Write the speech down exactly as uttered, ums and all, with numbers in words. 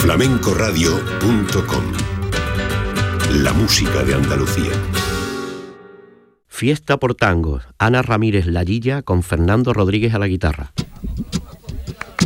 flamenco radio punto com. La música de Andalucía. Fiesta por tangos. Ana Ramírez Layilla con Fernando Rodríguez a la guitarra.